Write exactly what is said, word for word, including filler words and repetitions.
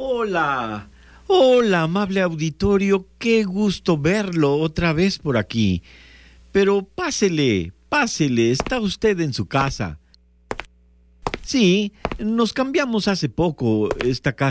Hola, hola, amable auditorio, qué gusto verlo otra vez por aquí. Pero pásele, pásele, está usted en su casa. Sí, nos cambiamos hace poco, esta casa